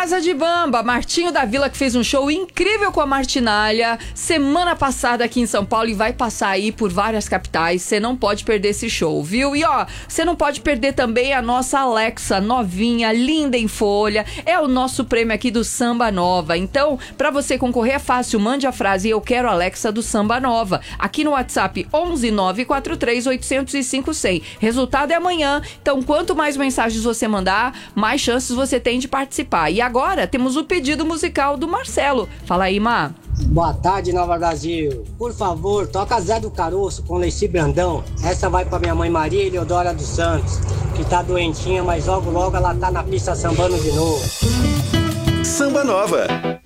Casa de Bamba, Martinho da Vila, que fez um show incrível com a Martinalha semana passada aqui em São Paulo e vai passar aí por várias capitais. Você não pode perder esse show, viu? E ó, você não pode perder também a nossa Alexa novinha, linda em folha. É o nosso prêmio aqui do Samba Nova. Então, pra você concorrer é fácil, mande a frase "Eu quero Alexa" do Samba Nova aqui no WhatsApp 11 943 805 100. Resultado é amanhã. Então, quanto mais mensagens você mandar, mais chances você tem de participar. E agora temos o pedido musical do Marcelo. Fala aí, Má. Boa tarde, Nova Brasil. Por favor, toca Zé do Caroço com Leci Brandão. Essa vai pra minha mãe Maria Eleodora dos Santos, que tá doentinha, mas logo logo ela tá na pista sambando de novo. Samba Nova.